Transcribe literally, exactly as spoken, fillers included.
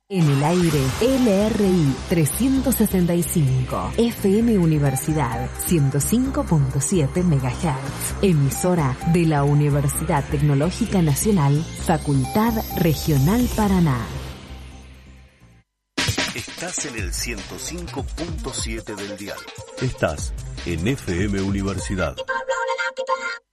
En el aire, L R I trescientos sesenta y cinco, F M Universidad ciento cinco punto siete megahertz, emisora de la Universidad Tecnológica Nacional, Facultad Regional Paraná. Estás en el ciento cinco punto siete del dial. Estás en F M Universidad.